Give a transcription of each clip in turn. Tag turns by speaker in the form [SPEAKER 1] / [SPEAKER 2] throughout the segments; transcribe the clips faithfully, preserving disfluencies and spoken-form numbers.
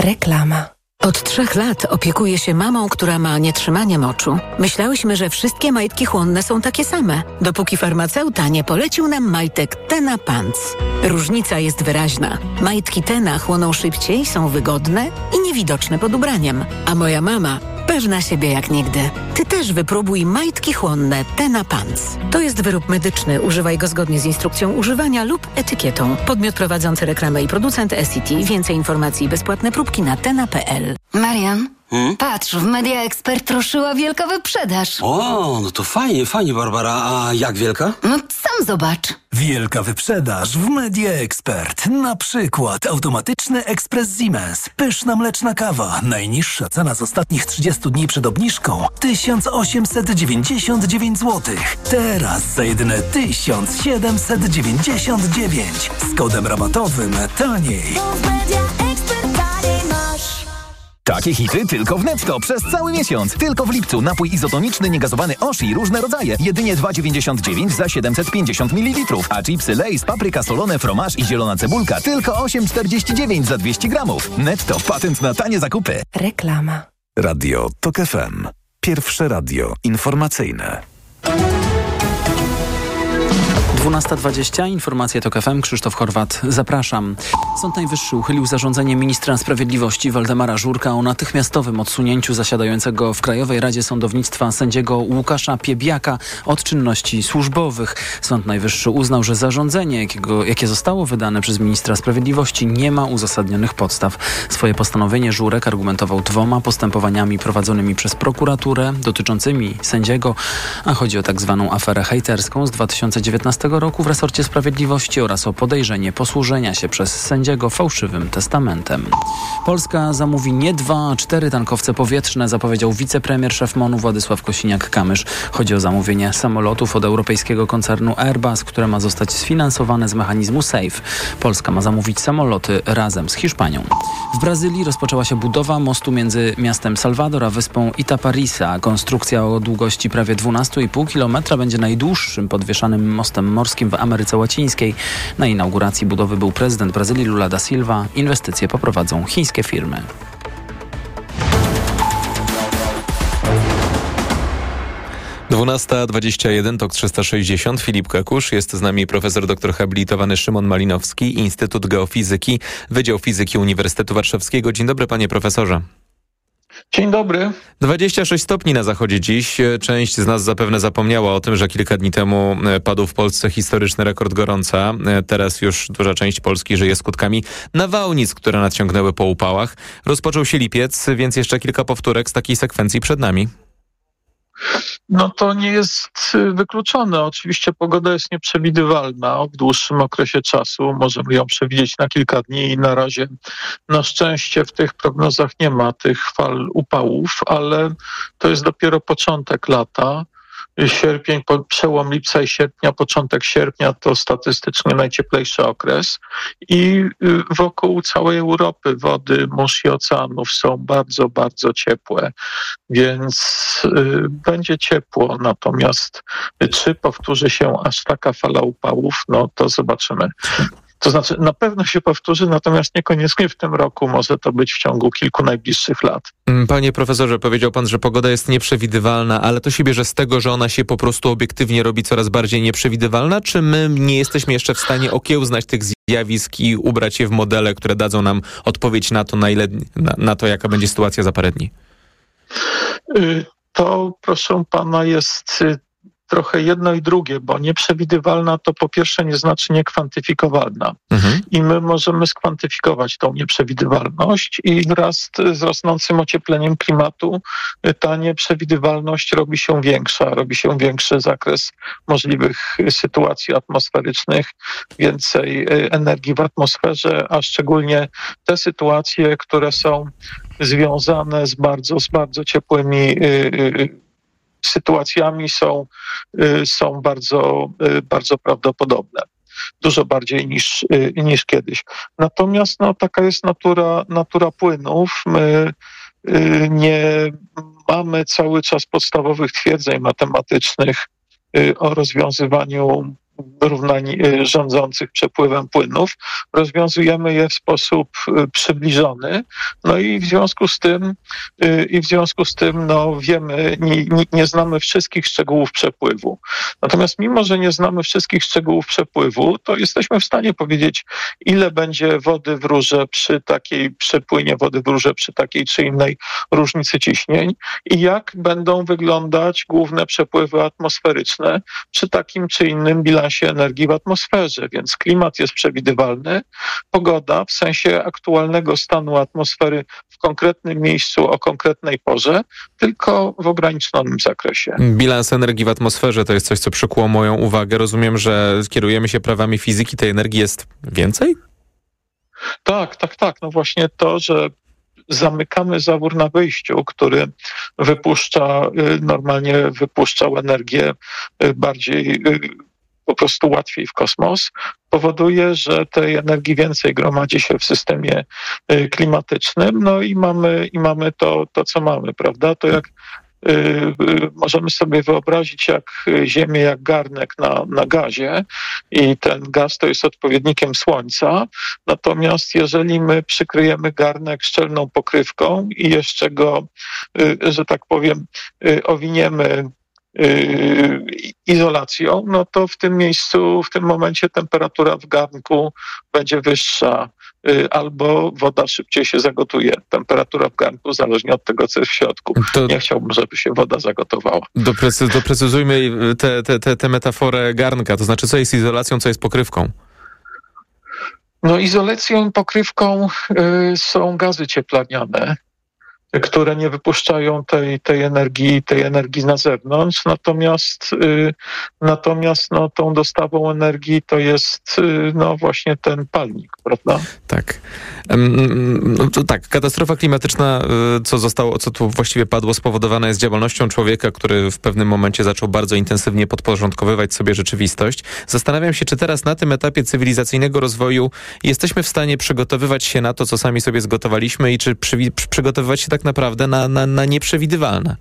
[SPEAKER 1] Reklama.
[SPEAKER 2] Od trzech lat opiekuję się mamą, która ma nietrzymanie moczu. Myślałyśmy, że wszystkie majtki chłonne są takie same, dopóki farmaceuta nie polecił nam majtek Tena Pants. Różnica jest wyraźna. Majtki Tena chłoną szybciej, są wygodne i niewidoczne pod ubraniem. A moja mama pewna siebie jak nigdy. Ty też wypróbuj majtki chłonne Tena Pants. To jest wyrób medyczny. Używaj go zgodnie z instrukcją używania lub etykietą. Podmiot prowadzący reklamę i producent S E T. Więcej informacji i bezpłatne próbki na tena kropka p l.
[SPEAKER 3] Marian,
[SPEAKER 4] Hmm?
[SPEAKER 3] patrz, w Media Expert ruszyła wielka wyprzedaż.
[SPEAKER 4] O, no to fajnie, fajnie, Barbara. A jak wielka?
[SPEAKER 3] No sam zobacz.
[SPEAKER 5] Wielka wyprzedaż w Media Expert. Na przykład automatyczny ekspres Siemens. Pyszna mleczna kawa. Najniższa cena z ostatnich trzydziestu dni przed obniżką tysiąc osiemset dziewięćdziesiąt dziewięć złotych. Teraz za jedyne tysiąc siedemset dziewięćdziesiąt dziewięć. Z kodem rabatowym taniej.
[SPEAKER 6] Takie hity tylko w Netto przez cały miesiąc. Tylko w lipcu napój izotoniczny niegazowany Oshi różne rodzaje. Jedynie dwa dziewięćdziesiąt dziewięć za siedemset pięćdziesiąt mililitrów. A chipsy Lay's, papryka solone, fromaż i zielona cebulka tylko osiem czterdzieści dziewięć za dwieście gramów. Netto, patent na tanie zakupy.
[SPEAKER 1] Reklama.
[SPEAKER 7] Radio TOK F M. Pierwsze radio informacyjne.
[SPEAKER 8] dwunasta dwadzieścia, informacje TOK F M, Krzysztof Chorwat, zapraszam. Sąd Najwyższy uchylił zarządzenie ministra sprawiedliwości Waldemara Żurka o natychmiastowym odsunięciu zasiadającego w Krajowej Radzie Sądownictwa sędziego Łukasza Piebiaka od czynności służbowych. Sąd Najwyższy uznał, że zarządzenie, jakiego, jakie zostało wydane przez ministra sprawiedliwości, nie ma uzasadnionych podstaw. Swoje postanowienie Żurek argumentował dwoma postępowaniami prowadzonymi przez prokuraturę dotyczącymi sędziego, a chodzi o tak zwaną aferę hejterską z dwa tysiące dziewiętnastego roku w resorcie sprawiedliwości oraz o podejrzenie posłużenia się przez sędziego fałszywym testamentem. Polska zamówi nie dwa, a cztery tankowce powietrzne, zapowiedział wicepremier szef MON-u Władysław Kosiniak-Kamysz. Chodzi o zamówienie samolotów od europejskiego koncernu Airbus, które ma zostać sfinansowane z mechanizmu SAFE. Polska ma zamówić samoloty razem z Hiszpanią. W Brazylii rozpoczęła się budowa mostu między miastem Salvador a wyspą Itaparisa. Konstrukcja o długości prawie dwanaście i pół kilometra będzie najdłuższym podwieszanym mostem morskim w Ameryce Łacińskiej. Na inauguracji budowy był prezydent Brazylii Lula da Silva. Inwestycje poprowadzą chińskie firmy.
[SPEAKER 9] dwunasta dwadzieścia jeden, TOK trzysta sześćdziesiąt. Filip Kakusz. Jest z nami profesor doktor habilitowany Szymon Malinowski, Instytut Geofizyki, Wydział Fizyki Uniwersytetu Warszawskiego. Dzień dobry, panie profesorze.
[SPEAKER 10] Dzień dobry.
[SPEAKER 9] dwadzieścia sześć stopni na zachodzie dziś. Część z nas zapewne zapomniała o tym, że kilka dni temu padł w Polsce historyczny rekord gorąca. Teraz już duża część Polski żyje skutkami nawałnic, które nadciągnęły po upałach. Rozpoczął się lipiec, więc jeszcze kilka powtórek z takiej sekwencji przed nami.
[SPEAKER 10] No to nie jest wykluczone. Oczywiście pogoda jest nieprzewidywalna w dłuższym okresie czasu. Możemy ją przewidzieć na kilka dni i na razie na szczęście w tych prognozach nie ma tych fal upałów, ale to jest dopiero początek lata. Sierpień, przełom lipca i sierpnia, początek sierpnia to statystycznie najcieplejszy okres i wokół całej Europy wody mórz i oceanów są bardzo, bardzo ciepłe, więc y, będzie ciepło. Natomiast czy powtórzy się aż taka fala upałów, no to zobaczymy. To znaczy na pewno się powtórzy, natomiast niekoniecznie w tym roku, może to być w ciągu kilku najbliższych lat.
[SPEAKER 9] Panie profesorze, powiedział pan, że pogoda jest nieprzewidywalna, ale to się bierze z tego, że ona się po prostu obiektywnie robi coraz bardziej nieprzewidywalna, czy my nie jesteśmy jeszcze w stanie okiełznać tych zjawisk i ubrać je w modele, które dadzą nam odpowiedź na to, na, ile, na, na to, jaka będzie sytuacja za parę dni?
[SPEAKER 10] To, proszę pana, jest trochę jedno i drugie, bo nieprzewidywalna to po pierwsze nie znaczy niekwantyfikowalna. Mhm. I my możemy skwantyfikować tą nieprzewidywalność i wraz z rosnącym ociepleniem klimatu ta nieprzewidywalność robi się większa, robi się większy zakres możliwych sytuacji atmosferycznych, więcej energii w atmosferze, a szczególnie te sytuacje, które są związane z bardzo, z bardzo ciepłymi sytuacjami są, są bardzo, bardzo prawdopodobne. Dużo bardziej niż, niż kiedyś. Natomiast no, taka jest natura, natura płynów. My nie mamy cały czas podstawowych twierdzeń matematycznych o rozwiązywaniu równań rządzących przepływem płynów. Rozwiązujemy je w sposób przybliżony. No i w związku z tym, i w związku z tym no wiemy, nie, nie, nie znamy wszystkich szczegółów przepływu. Natomiast mimo, że nie znamy wszystkich szczegółów przepływu, to jesteśmy w stanie powiedzieć, ile będzie wody w rurze przy takiej przepłynie wody w rurze przy takiej czy innej różnicy ciśnień i jak będą wyglądać główne przepływy atmosferyczne przy takim czy innym bilansie energii w atmosferze. Więc klimat jest przewidywalny, pogoda w sensie aktualnego stanu atmosfery w konkretnym miejscu o konkretnej porze, tylko w ograniczonym zakresie.
[SPEAKER 9] Bilans energii w atmosferze to jest coś, co przykuło moją uwagę. Rozumiem, że kierujemy się prawami fizyki, tej energii jest więcej?
[SPEAKER 10] Tak, tak, tak. No właśnie to, że zamykamy zawór na wyjściu, który wypuszcza, normalnie wypuszczał energię bardziej, po prostu łatwiej w kosmos, powoduje, że tej energii więcej gromadzi się w systemie klimatycznym, no i mamy, i mamy to, to, co mamy, prawda? To jak możemy sobie wyobrazić jak Ziemię, jak garnek na, na gazie i ten gaz to jest odpowiednikiem Słońca. Natomiast jeżeli my przykryjemy garnek szczelną pokrywką i jeszcze go, że tak powiem, owiniemy izolacją, no to w tym miejscu, w tym momencie temperatura w garnku będzie wyższa albo woda szybciej się zagotuje. Temperatura w garnku zależnie od tego, co jest w środku. To nie chciałbym, żeby się woda zagotowała.
[SPEAKER 9] Doprecy, doprecyzujmy tę te, te, te metaforę garnka, to znaczy co jest izolacją, co jest pokrywką?
[SPEAKER 10] No izolacją i pokrywką y, są gazy cieplarniane, które nie wypuszczają tej, tej energii, tej energii na zewnątrz, natomiast, y, natomiast no, tą dostawą energii to jest y, no, właśnie ten palnik, prawda?
[SPEAKER 9] Tak. No, to tak, katastrofa klimatyczna, co zostało, co tu właściwie padło, spowodowana jest działalnością człowieka, który w pewnym momencie zaczął bardzo intensywnie podporządkowywać sobie rzeczywistość. Zastanawiam się, czy teraz na tym etapie cywilizacyjnego rozwoju jesteśmy w stanie przygotowywać się na to, co sami sobie zgotowaliśmy i czy przy, przygotowywać się tak naprawdę na, na, na nieprzewidywalne?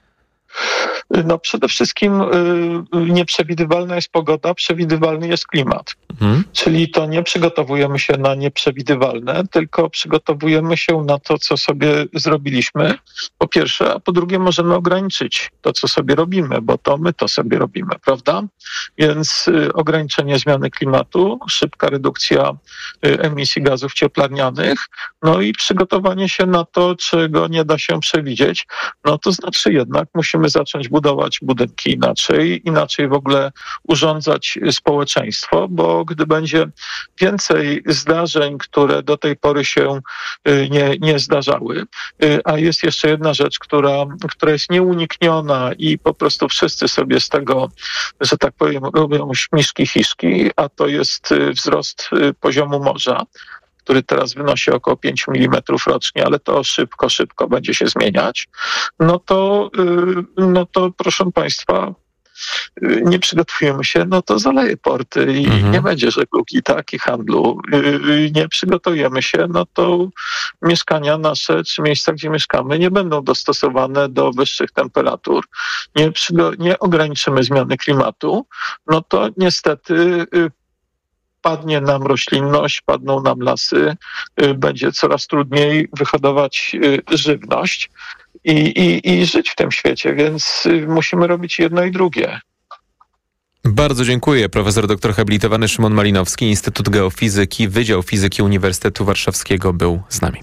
[SPEAKER 10] No przede wszystkim y, nieprzewidywalna jest pogoda, przewidywalny jest klimat. Hmm. Czyli to nie przygotowujemy się na nieprzewidywalne, tylko przygotowujemy się na to, co sobie zrobiliśmy, po pierwsze, a po drugie możemy ograniczyć to, co sobie robimy, bo to my to sobie robimy, prawda? Więc y, ograniczenie zmiany klimatu, szybka redukcja y, emisji gazów cieplarnianych, no i przygotowanie się na to, czego nie da się przewidzieć, no to znaczy jednak musimy zacząć budować budynki inaczej, inaczej w ogóle urządzać społeczeństwo, bo gdy będzie więcej zdarzeń, które do tej pory się nie, nie zdarzały, a jest jeszcze jedna rzecz, która, która jest nieunikniona i po prostu wszyscy sobie z tego, że tak powiem, robią śmiszki hiszki, a to jest wzrost poziomu morza, który teraz wynosi około pięć milimetrów rocznie, ale to szybko, szybko będzie się zmieniać, no to, no to proszę Państwa, nie przygotujemy się, no to zaleje porty i mhm. nie będzie żeglugi, tak, i handlu. Nie przygotujemy się, no to mieszkania nasze, czy miejsca, gdzie mieszkamy, nie będą dostosowane do wyższych temperatur. Nie, przygo- nie ograniczymy zmiany klimatu, no to niestety padnie nam roślinność, padną nam lasy, będzie coraz trudniej wyhodować żywność i, i, i żyć w tym świecie, więc musimy robić jedno i drugie.
[SPEAKER 9] Bardzo dziękuję. Profesor doktor habilitowany Szymon Malinowski, Instytut Geofizyki, Wydział Fizyki Uniwersytetu Warszawskiego był z nami.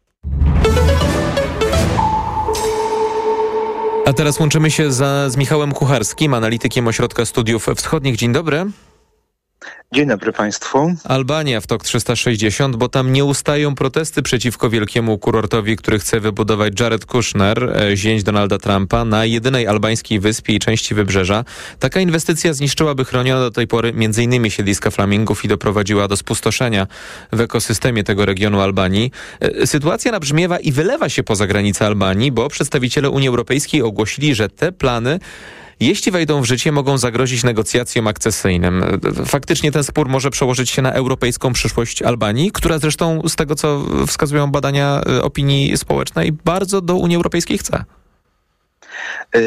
[SPEAKER 9] A teraz łączymy się za, z Michałem Kucharskim, analitykiem Ośrodka Studiów Wschodnich. Dzień dobry.
[SPEAKER 1] Dzień dobry Państwu.
[SPEAKER 9] Albania w T O K trzysta sześćdziesiąt, bo tam nie ustają protesty przeciwko wielkiemu kurortowi, który chce wybudować Jared Kushner, zięć Donalda Trumpa, na jedynej albańskiej wyspie i części wybrzeża. Taka inwestycja zniszczyłaby chronione do tej pory m.in. siedliska flamingów i doprowadziła do spustoszenia w ekosystemie tego regionu Albanii. Sytuacja nabrzmiewa i wylewa się poza granice Albanii, bo przedstawiciele Unii Europejskiej ogłosili, że te plany, jeśli wejdą w życie, mogą zagrozić negocjacjom akcesyjnym. Faktycznie ten spór może przełożyć się na europejską przyszłość Albanii, która zresztą z tego, co wskazują badania opinii społecznej, bardzo do Unii Europejskiej chce.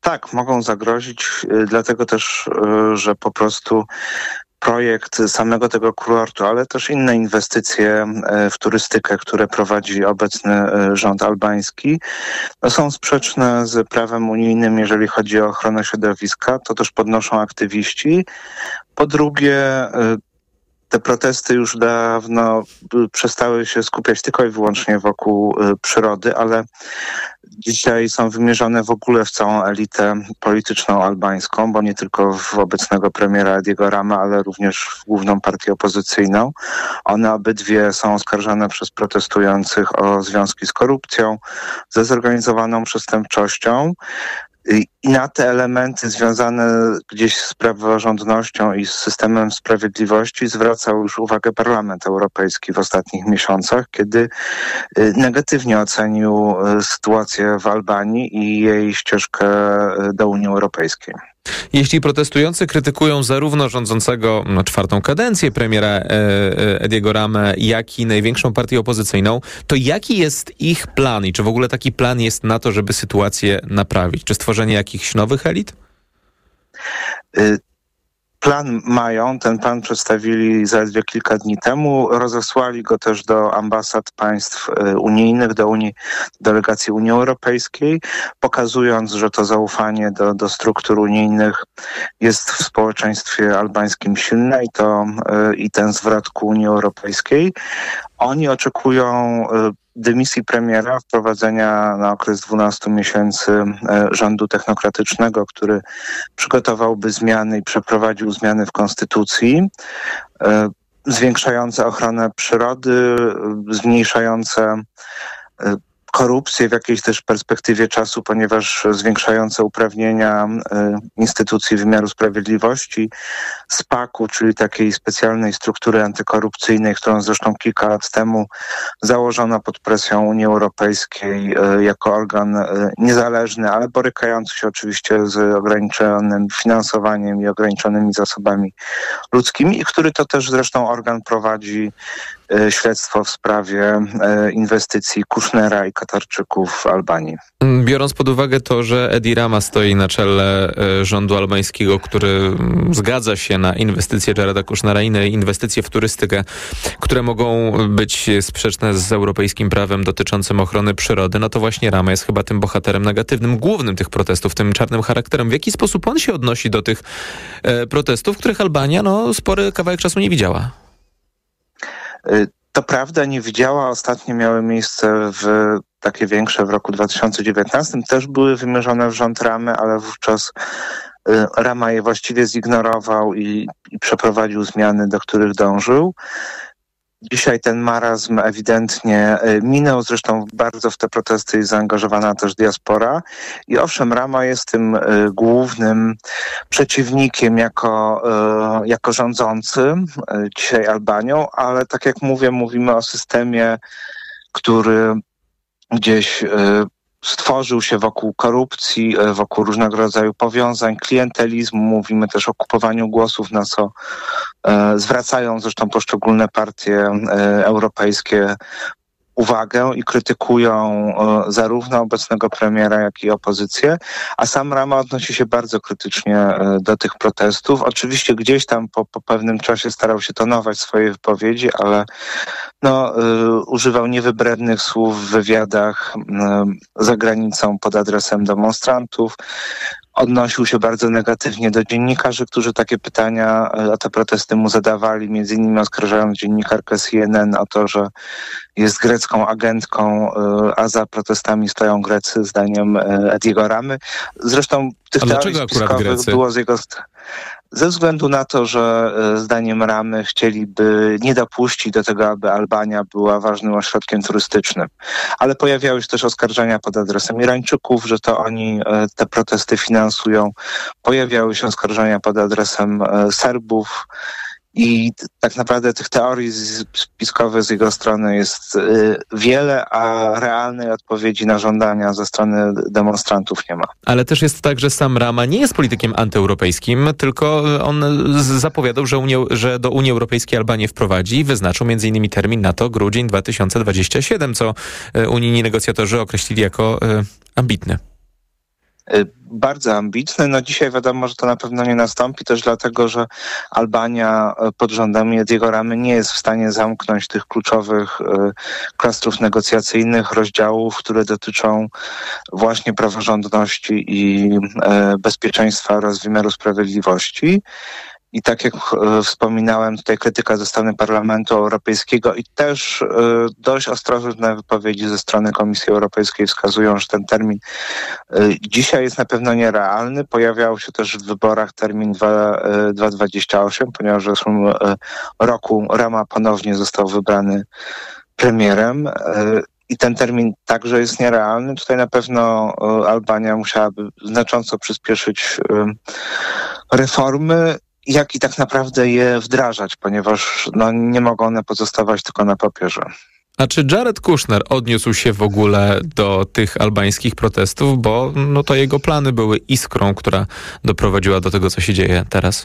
[SPEAKER 1] Tak, mogą zagrozić, dlatego też, że po prostu projekt samego tego kurortu, ale też inne inwestycje w turystykę, które prowadzi obecny rząd albański, no są sprzeczne z prawem unijnym, jeżeli chodzi o ochronę środowiska. To też podnoszą aktywiści. Po drugie, te protesty już dawno przestały się skupiać tylko i wyłącznie wokół przyrody, ale dzisiaj są wymierzone w ogóle w całą elitę polityczną albańską, bo nie tylko w obecnego premiera Ediego Rama, ale również w główną partię opozycyjną. One obydwie są oskarżane przez protestujących o związki z korupcją, ze zorganizowaną przestępczością. I na te elementy związane gdzieś z praworządnością i z systemem sprawiedliwości zwracał już uwagę Parlament Europejski w ostatnich miesiącach, kiedy negatywnie ocenił sytuację w Albanii i jej ścieżkę do Unii Europejskiej.
[SPEAKER 9] Jeśli protestujący krytykują zarówno rządzącego no, czwartą kadencję premiera e, Ediego Ramę, jak i największą partię opozycyjną, to jaki jest ich plan i czy w ogóle taki plan jest na to, żeby sytuację naprawić? Czy stworzenie jakichś nowych elit?
[SPEAKER 1] Y- Plan mają, ten plan przedstawili zaledwie kilka dni temu, rozesłali go też do ambasad państw unijnych, do Unii, delegacji Unii Europejskiej, pokazując, że to zaufanie do, do struktur unijnych jest w społeczeństwie albańskim silne i, to, i ten zwrot ku Unii Europejskiej. Oni oczekują dymisji premiera, wprowadzenia na okres dwunastu miesięcy rządu technokratycznego, który przygotowałby zmiany i przeprowadził zmiany w konstytucji, zwiększające ochronę przyrody, zmniejszające korupcję w jakiejś też perspektywie czasu, ponieważ zwiększające uprawnienia instytucji wymiaru sprawiedliwości, spaku, czyli takiej specjalnej struktury antykorupcyjnej, którą zresztą kilka lat temu założono pod presją Unii Europejskiej jako organ niezależny, ale borykający się oczywiście z ograniczonym finansowaniem i ograniczonymi zasobami ludzkimi i który to też zresztą organ prowadzi śledztwo w sprawie inwestycji Kushnera i Katarczyków w Albanii.
[SPEAKER 9] Biorąc pod uwagę to, że Edi Rama stoi na czele rządu albańskiego, który zgadza się na inwestycje Jareda Kushnera i na inwestycje w turystykę, które mogą być sprzeczne z europejskim prawem dotyczącym ochrony przyrody, no to właśnie Rama jest chyba tym bohaterem negatywnym, głównym tych protestów, tym czarnym charakterem. W jaki sposób on się odnosi do tych e, protestów, których Albania no, spory kawałek czasu nie widziała?
[SPEAKER 1] To prawda, nie widziała. Ostatnio miały miejsce w takie większe w roku dwa tysiące dziewiętnastym. Też były wymierzone w rząd Ramy, ale wówczas Rama je właściwie zignorował i, i przeprowadził zmiany, do których dążył. Dzisiaj ten marazm ewidentnie minął, zresztą bardzo w te protesty jest zaangażowana też diaspora i owszem, Rama jest tym głównym przeciwnikiem jako, jako rządzący dzisiaj Albanią, ale tak jak mówię, mówimy o systemie, który gdzieś stworzył się wokół korupcji, wokół różnego rodzaju powiązań, klientelizmu, mówimy też o kupowaniu głosów, na co e, zwracają zresztą poszczególne partie e, europejskie uwagę i krytykują e, zarówno obecnego premiera, jak i opozycję, a sam Rama odnosi się bardzo krytycznie e, do tych protestów. Oczywiście gdzieś tam po, po pewnym czasie starał się tonować swoje wypowiedzi, ale no, e, używał niewybrednych słów w wywiadach e, za granicą pod adresem demonstrantów. Odnosił się bardzo negatywnie do dziennikarzy, którzy takie pytania o te protesty mu zadawali, między innymi oskarżając dziennikarkę C N N o to, że jest grecką agentką, a za protestami stoją Grecy, zdaniem Ediego Ramy. Zresztą tych teorii spiskowych było z jego... Ze względu na to, że zdaniem Ramy chcieliby nie dopuścić do tego, aby Albania była ważnym ośrodkiem turystycznym. Ale pojawiały się też oskarżenia pod adresem Irańczyków, że to oni te protesty finansują. Pojawiały się oskarżenia pod adresem Serbów. I tak naprawdę tych teorii spiskowych z jego strony jest wiele, a realnej odpowiedzi na żądania ze strony demonstrantów nie ma.
[SPEAKER 9] Ale też jest tak, że sam Rama nie jest politykiem antyeuropejskim, tylko on zapowiadał, że, Unia, że do Unii Europejskiej Albanię wprowadzi i wyznaczył między innymi termin na to grudzień dwa tysiące dwudziesty siódmy, co unijni negocjatorzy określili jako ambitny.
[SPEAKER 1] bardzo ambitny. No dzisiaj wiadomo, że to na pewno nie nastąpi, też dlatego, że Albania pod rządami Ediego Ramy nie jest w stanie zamknąć tych kluczowych klastrów negocjacyjnych, rozdziałów, które dotyczą właśnie praworządności i bezpieczeństwa oraz wymiaru sprawiedliwości. I tak jak e, wspominałem, tutaj krytyka ze strony Parlamentu Europejskiego i też e, dość ostrożne wypowiedzi ze strony Komisji Europejskiej wskazują, że ten termin e, dzisiaj jest na pewno nierealny. Pojawiał się też w wyborach termin dwa tysiące dwudziesty ósmy, ponieważ w zeszłym e, roku Rama ponownie został wybrany premierem. E, I ten termin także jest nierealny. Tutaj na pewno e, Albania musiałaby znacząco przyspieszyć e, reformy, jak i tak naprawdę je wdrażać, ponieważ no, nie mogą one pozostawać tylko na papierze.
[SPEAKER 9] A czy Jared Kushner odniósł się w ogóle do tych albańskich protestów, bo no, to jego plany były iskrą, która doprowadziła do tego, co się dzieje teraz?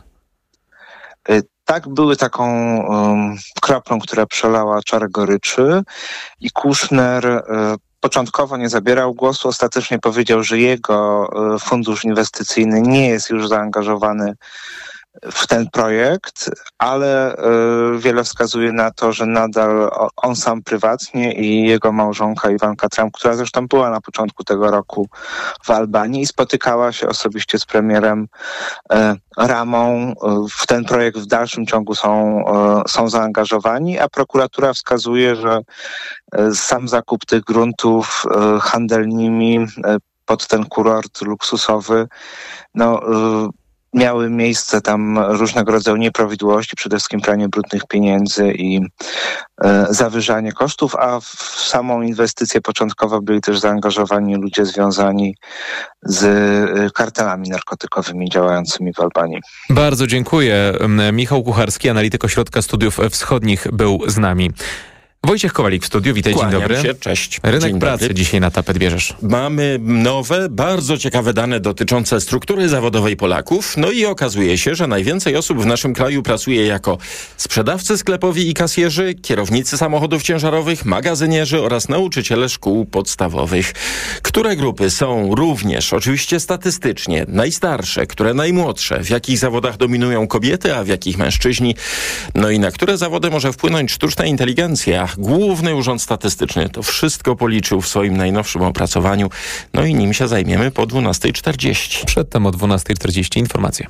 [SPEAKER 1] Tak, były taką um, kroplą, która przelała czarę goryczy i Kushner y, początkowo nie zabierał głosu, ostatecznie powiedział, że jego y, fundusz inwestycyjny nie jest już zaangażowany w ten projekt, ale y, wiele wskazuje na to, że nadal on sam prywatnie i jego małżonka Ivanka Trump, która zresztą była na początku tego roku w Albanii i spotykała się osobiście z premierem y, Ramą, y, w ten projekt w dalszym ciągu są, y, są zaangażowani, a prokuratura wskazuje, że y, sam zakup tych gruntów, y, handel nimi y, pod ten kurort luksusowy, no y, miały miejsce tam różnego rodzaju nieprawidłowości, przede wszystkim pranie brudnych pieniędzy i e, zawyżanie kosztów, a w samą inwestycję początkowo byli też zaangażowani ludzie związani z e, kartelami narkotykowymi działającymi w Albanii.
[SPEAKER 9] Bardzo dziękuję. Michał Kucharski, analityk Ośrodka Studiów Wschodnich, był z nami. Wojciech Kowalik w studiu, witaj,
[SPEAKER 11] Kłaniam
[SPEAKER 9] dzień dobry.
[SPEAKER 11] się, cześć.
[SPEAKER 9] Rynek
[SPEAKER 11] Dzień
[SPEAKER 9] pracy
[SPEAKER 11] dobry.
[SPEAKER 9] dzisiaj na tapet bierzesz.
[SPEAKER 11] Mamy nowe, bardzo ciekawe dane dotyczące struktury zawodowej Polaków. No i okazuje się, że najwięcej osób w naszym kraju pracuje jako sprzedawcy sklepowi i kasjerzy, kierownicy samochodów ciężarowych, magazynierzy oraz nauczyciele szkół podstawowych. Które grupy są również, oczywiście statystycznie, najstarsze, które najmłodsze, w jakich zawodach dominują kobiety, a w jakich mężczyźni? No i na które zawody może wpłynąć sztuczna inteligencja? Główny Urząd Statystyczny to wszystko policzył w swoim najnowszym opracowaniu. No i nim się zajmiemy po dwunasta czterdzieści.
[SPEAKER 9] Przedtem o dwunasta czterdzieści informacje.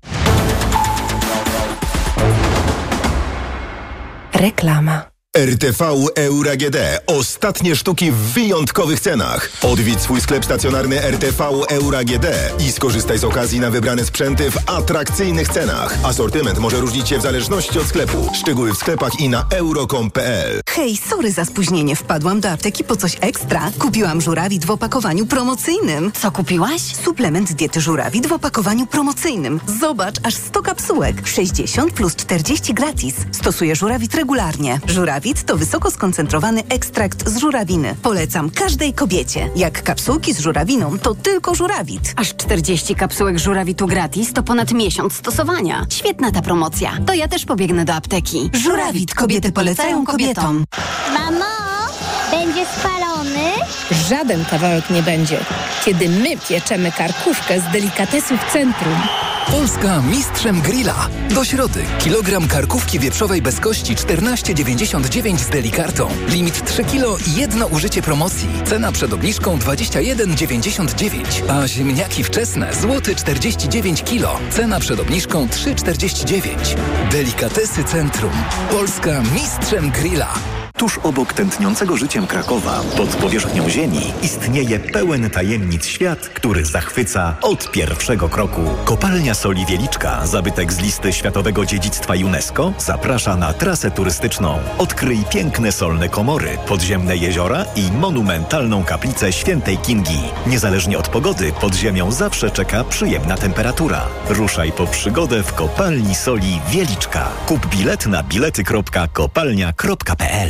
[SPEAKER 12] Reklama.
[SPEAKER 13] R T V Euro A G D. Ostatnie sztuki w wyjątkowych cenach. Odwiedź swój sklep stacjonarny R T V Euro A G D i skorzystaj z okazji na wybrane sprzęty w atrakcyjnych cenach. Asortyment może różnić się w zależności od sklepu. Szczegóły w sklepach i na euro kropka com kropka p l.
[SPEAKER 12] Hej, sorry za spóźnienie. Wpadłam do apteki po coś ekstra. Kupiłam żurawit w opakowaniu promocyjnym.
[SPEAKER 3] Co kupiłaś?
[SPEAKER 12] Suplement diety żurawit w opakowaniu promocyjnym. Zobacz, aż sto kapsułek. sześćdziesiąt plus czterdzieści gratis. Stosuję żurawit regularnie. Żurawit to wysoko skoncentrowany ekstrakt z żurawiny. Polecam każdej kobiecie. Jak kapsułki z żurawiną, to tylko żurawit.
[SPEAKER 3] Aż czterdzieści kapsułek żurawitu gratis to ponad miesiąc stosowania. Świetna ta promocja. To ja też pobiegnę do apteki.
[SPEAKER 12] Żurawit. Kobiety polecają kobietom.
[SPEAKER 14] Mamo, będzie spalony?
[SPEAKER 15] Żaden kawałek nie będzie, kiedy my pieczemy karkówkę z delikatesów Centrum.
[SPEAKER 5] Polska mistrzem grilla. Do środy. Kilogram karkówki wieprzowej bez kości czternaście dziewięćdziesiąt dziewięć z delikartą. Limit trzy kilo i jedno użycie promocji. Cena przed obniżką dwadzieścia jeden dziewięćdziesiąt dziewięć. A ziemniaki wczesne złoty czterdzieści dziewięć kilo. Cena przed obniżką trzy czterdzieści dziewięć. Delikatesy Centrum. Polska mistrzem grilla.
[SPEAKER 7] Tuż obok tętniącego życiem Krakowa, pod powierzchnią ziemi, istnieje pełen tajemnic świat, który zachwyca od pierwszego kroku. Kopalnia Soli Wieliczka, zabytek z listy Światowego Dziedzictwa UNESCO, zaprasza na trasę turystyczną. Odkryj piękne solne komory, podziemne jeziora i monumentalną kaplicę Świętej Kingi. Niezależnie od pogody, pod ziemią zawsze czeka przyjemna temperatura. Ruszaj po przygodę w Kopalni Soli Wieliczka. Kup bilet na bilety kropka kopalnia kropka p l.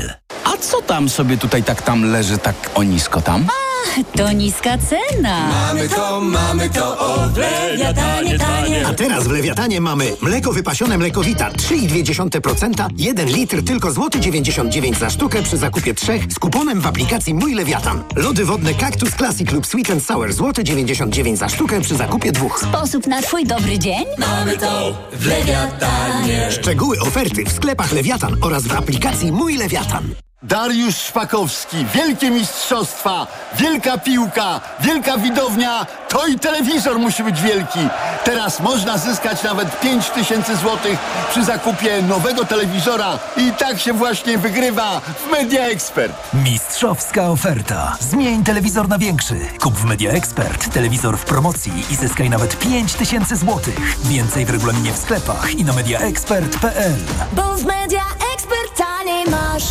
[SPEAKER 16] A co tam sobie tutaj tak tam leży tak o nisko tam?
[SPEAKER 17] A, to niska cena.
[SPEAKER 18] Mamy to, mamy to, o w Lewiatanie tanie.
[SPEAKER 19] A teraz w Lewiatanie mamy mleko wypasione Mlekowita trzy i dwie dziesiąte procent, jeden litr tylko złoty dziewięćdziesiąt dziewięć za sztukę przy zakupie trzech z kuponem w aplikacji Mój Lewiatan. Lody wodne Cactus Classic lub Sweet and Sour złoty dziewięćdziesiąt dziewięć za sztukę przy zakupie dwóch.
[SPEAKER 17] Sposób na twój dobry dzień?
[SPEAKER 18] Mamy to w Lewiatanie.
[SPEAKER 19] Szczegóły oferty w sklepach Lewiatan oraz w aplikacji Mój Lewiatan.
[SPEAKER 20] Dariusz Szpakowski, wielkie mistrzostwa, wielka piłka, wielka widownia, to i telewizor musi być wielki. Teraz można zyskać nawet pięć tysięcy złotych przy zakupie nowego telewizora i tak się właśnie wygrywa w Media Expert.
[SPEAKER 5] Mistrzowska oferta. Zmień telewizor na większy. Kup w Media Expert telewizor w promocji i zyskaj nawet pięć tysięcy złotych. Więcej w regulaminie w sklepach i na mediaexpert kropka p l.
[SPEAKER 17] Bo w Media Expert taniej masz.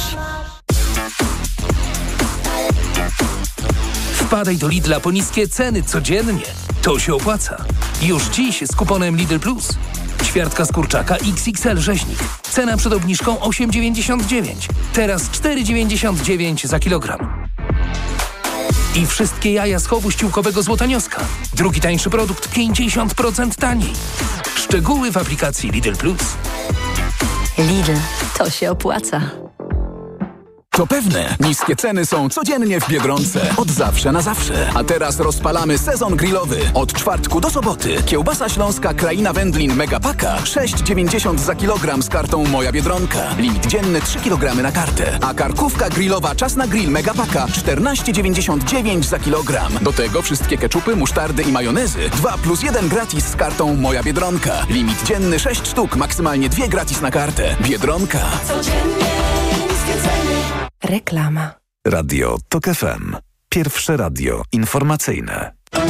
[SPEAKER 21] Wpadaj do Lidla po niskie ceny codziennie. To się opłaca. Już dziś z kuponem Lidl Plus. Ćwiartka z kurczaka X X L rzeźnik. Cena przed obniżką osiem dziewięćdziesiąt dziewięć. Teraz cztery dziewięćdziesiąt dziewięć za kilogram. I wszystkie jaja z chowu ściółkowego złotanioska. Drugi tańszy produkt pięćdziesiąt procent taniej. Szczegóły w aplikacji Lidl Plus.
[SPEAKER 3] Lidl, to się opłaca.
[SPEAKER 16] To pewne, niskie ceny są codziennie w Biedronce. Od zawsze na zawsze. A teraz rozpalamy sezon grillowy. Od czwartku do soboty. Kiełbasa śląska Kraina Wędlin Megapaka sześć dziewięćdziesiąt za kilogram z kartą Moja Biedronka. Limit dzienny trzy kilogramy na kartę. A karkówka grillowa Czas na Grill Megapaka czternaście dziewięćdziesiąt dziewięć za kilogram. Do tego wszystkie keczupy, musztardy i majonezy dwa plus jeden gratis z kartą Moja Biedronka. Limit dzienny sześć sztuk, maksymalnie dwie gratis na kartę. Biedronka.
[SPEAKER 17] Codziennie niskie ceny.
[SPEAKER 22] Reklama.
[SPEAKER 23] Radio TOK F M. Pierwsze radio informacyjne.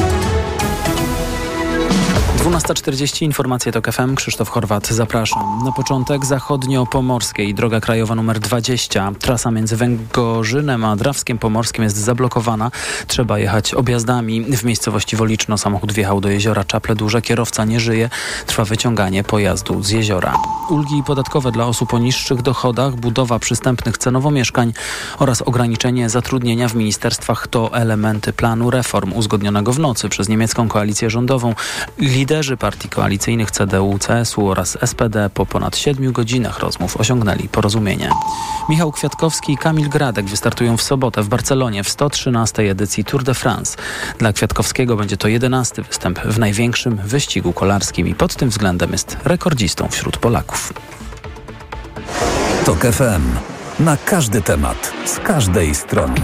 [SPEAKER 8] dwunasta czterdzieści, informacje TOK F M, Krzysztof Horwat, zapraszam. Na początek zachodnio-pomorskiej, droga krajowa numer dwadzieścia. Trasa między Węgorzynem a Drawskiem Pomorskim jest zablokowana. Trzeba jechać objazdami. W miejscowości Woliczno samochód wjechał do jeziora Czaple Duże. Kierowca nie żyje. Trwa wyciąganie pojazdu z jeziora. Ulgi podatkowe dla osób o niższych dochodach, budowa przystępnych cenowo mieszkań oraz ograniczenie zatrudnienia w ministerstwach to elementy planu reform uzgodnionego w nocy przez niemiecką koalicję rządową. Liderzy partii koalicyjnych C D U, C S U oraz S P D po ponad siedmiu godzinach rozmów osiągnęli porozumienie. Michał Kwiatkowski i Kamil Gradek wystartują w sobotę w Barcelonie w sto trzynastej edycji Tour de France. Dla Kwiatkowskiego będzie to jedenasty występ w największym wyścigu kolarskim i pod tym względem jest rekordzistą wśród Polaków.
[SPEAKER 23] TOK F M. Na każdy temat, z każdej strony.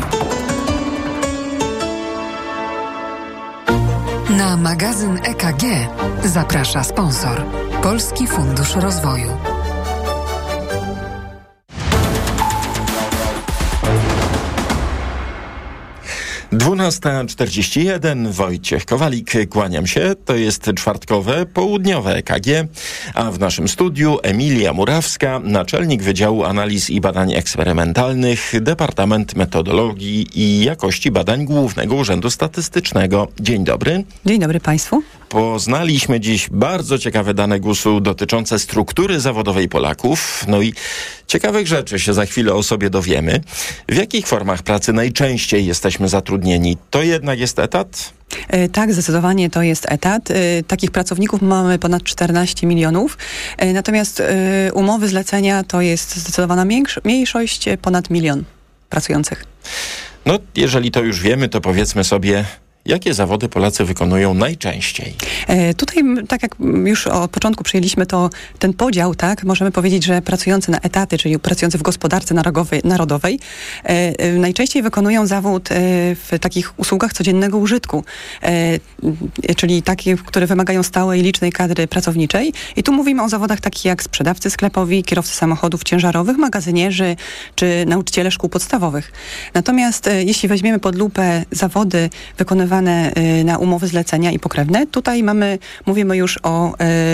[SPEAKER 24] Na magazyn E K G zaprasza sponsor Polski Fundusz Rozwoju.
[SPEAKER 11] dwunasta czterdzieści jeden, Wojciech Kowalik, kłaniam się. To jest czwartkowe, południowe E K G, a w naszym studiu Emilia Murawska, naczelnik Wydziału Analiz i Badań Eksperymentalnych, Departament Metodologii i Jakości Badań Głównego Urzędu Statystycznego. Dzień dobry.
[SPEAKER 25] Dzień dobry Państwu.
[SPEAKER 11] Poznaliśmy dziś bardzo ciekawe dane gusu dotyczące struktury zawodowej Polaków. No i ciekawych rzeczy się za chwilę o sobie dowiemy. W jakich formach pracy najczęściej jesteśmy zatrudnieni? To jednak jest etat?
[SPEAKER 25] Tak, zdecydowanie to jest etat. Takich pracowników mamy ponad czternaście milionów. Natomiast umowy zlecenia to jest zdecydowana mniejszość, ponad milion pracujących.
[SPEAKER 11] No, jeżeli to już wiemy, to powiedzmy sobie, jakie zawody Polacy wykonują najczęściej?
[SPEAKER 25] E, tutaj, tak jak już od początku przyjęliśmy to, ten podział, tak, możemy powiedzieć, że pracujący na etaty, czyli pracujący w gospodarce narodowej, narodowej e, e, najczęściej wykonują zawód e, w takich usługach codziennego użytku, e, czyli takie, które wymagają stałej, licznej kadry pracowniczej. I tu mówimy o zawodach takich jak sprzedawcy sklepowi, kierowcy samochodów ciężarowych, magazynierzy czy nauczyciele szkół podstawowych. Natomiast e, jeśli weźmiemy pod lupę zawody wykonywane na umowy zlecenia i pokrewne. Tutaj mamy, mówimy już o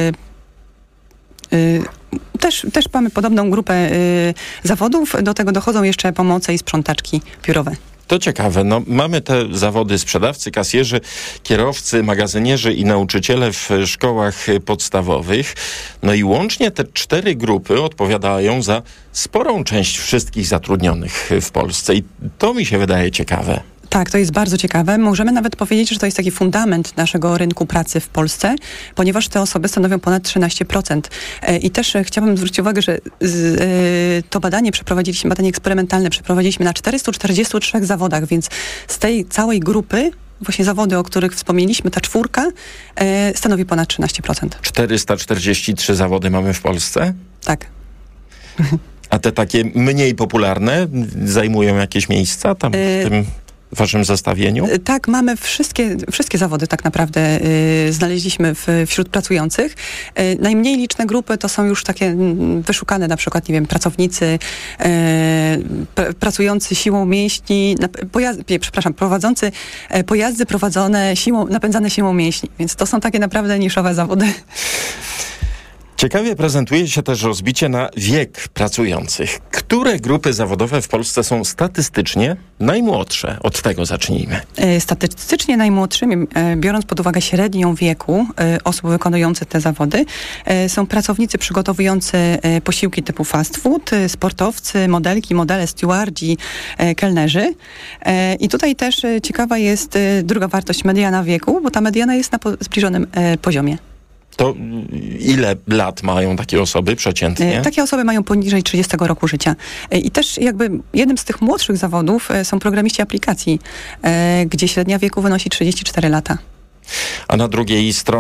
[SPEAKER 25] y, y, też, też mamy podobną grupę y, zawodów. Do tego dochodzą jeszcze pomoce i sprzątaczki biurowe.
[SPEAKER 11] To ciekawe. No, mamy te zawody sprzedawcy, kasjerzy, kierowcy, magazynierzy i nauczyciele w szkołach podstawowych. No i łącznie te cztery grupy odpowiadają za sporą część wszystkich zatrudnionych w Polsce. I to mi się wydaje ciekawe.
[SPEAKER 25] Tak, to jest bardzo ciekawe. Możemy nawet powiedzieć, że to jest taki fundament naszego rynku pracy w Polsce, ponieważ te osoby stanowią ponad trzynaście procent. I też chciałabym zwrócić uwagę, że to badanie przeprowadziliśmy, badanie eksperymentalne przeprowadziliśmy na czterystu czterdziestu trzech zawodach, więc z tej całej grupy właśnie zawody, o których wspomnieliśmy, ta czwórka stanowi ponad trzynaście procent.
[SPEAKER 11] czterysta czterdzieści trzy zawody mamy w Polsce?
[SPEAKER 25] Tak.
[SPEAKER 11] A te takie mniej popularne zajmują jakieś miejsca tam w tym w waszym zestawieniu?
[SPEAKER 25] Tak, mamy wszystkie, wszystkie zawody tak naprawdę y, znaleźliśmy w, wśród pracujących. Y, najmniej liczne grupy to są już takie m, wyszukane, na przykład, nie wiem, pracownicy y, pr- pracujący siłą mięśni, na, pojazd, nie, przepraszam, prowadzący y, pojazdy prowadzone siłą, napędzane siłą mięśni. Więc to są takie naprawdę niszowe zawody.
[SPEAKER 11] Ciekawie prezentuje się też rozbicie na wiek pracujących. Które grupy zawodowe w Polsce są statystycznie najmłodsze? Od tego zacznijmy.
[SPEAKER 25] Statystycznie najmłodszymi, biorąc pod uwagę średnią wieku osób wykonujących te zawody, są pracownicy przygotowujący posiłki typu fast food, sportowcy, modelki, modele, stewardzi, kelnerzy. I tutaj też ciekawa jest druga wartość, mediana wieku, bo ta mediana jest na zbliżonym poziomie.
[SPEAKER 11] To ile lat mają takie osoby przeciętnie?
[SPEAKER 25] Takie osoby mają poniżej trzydziestego roku życia. I też jakby jednym z tych młodszych zawodów są programiści aplikacji, gdzie średnia wieku wynosi trzydzieści cztery lata.
[SPEAKER 11] A na drugiej stronie